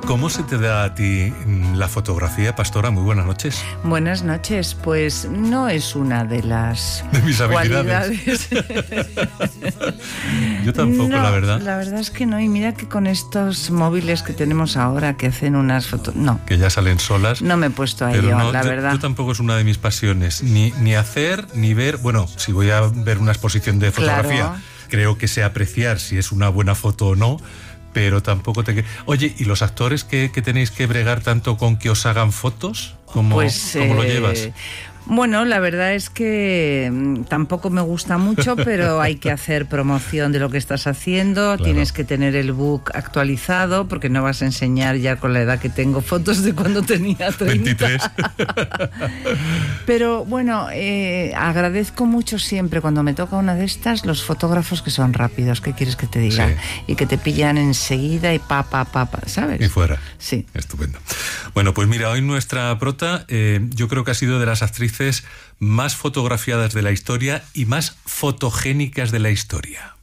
¿Cómo se te da a ti la fotografía, Pastora? Muy buenas noches. Buenas noches. Pues no es una de las de mis habilidades. Yo tampoco, no, la verdad. La verdad es que no. Y mira que con estos móviles que tenemos ahora que hacen unas fotos... No. Que ya salen solas. No me he puesto a pero ello, no, la verdad. Yo tampoco es una de mis pasiones. Ni hacer, ni ver... Bueno, si voy a ver una exposición de fotografía, claro, creo que sé apreciar si es una buena foto o no. Pero tampoco te... Oye, ¿y los actores que tenéis que bregar tanto con que os hagan fotos? ¿Cómo lo llevas? Bueno, la verdad es que tampoco me gusta mucho, pero hay que hacer promoción de lo que estás haciendo, claro. Tienes que tener el book actualizado, porque no vas a enseñar ya con la edad que tengo fotos de cuando tenía 30. 23. Pero bueno, agradezco mucho siempre cuando me toca una de estas, los fotógrafos que son rápidos, ¿qué quieres que te diga? Sí. Y que te pillan enseguida y pa, ¿sabes? Y fuera. Sí. Estupendo. Bueno, pues mira, hoy nuestra prota, yo creo que ha sido de las actrices más fotografiadas de la historia y más fotogénicas de la historia.